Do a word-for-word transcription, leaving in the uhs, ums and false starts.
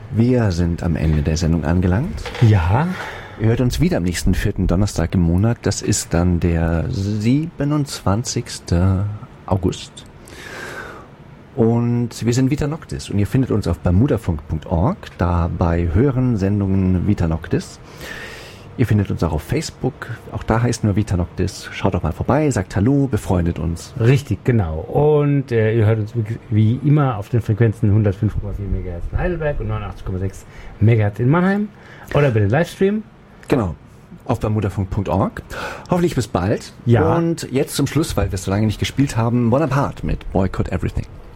Wir sind am Ende der Sendung angelangt. Ja. Ihr hört uns wieder am nächsten vierten Donnerstag im Monat. Das ist dann der siebenundzwanzigsten August. Und wir sind Vita Noctis und ihr findet uns auf bermudafunk punkt org, da bei höheren Sendungen Vita Noctis. Ihr findet uns auch auf Facebook, auch da heißt nur Vita Noctis. Schaut doch mal vorbei, sagt Hallo, befreundet uns. Richtig, genau. Und äh, ihr hört uns wie immer auf den Frequenzen hundertfünf Komma vier Megahertz in Heidelberg und neunundachtzig Komma sechs Megahertz in Mannheim oder über den Livestream. Genau, auf bermudafunk punkt org. Hoffentlich bis bald. Ja. Und jetzt zum Schluss, weil wir es so lange nicht gespielt haben, Bonaparte mit Boycott Everything.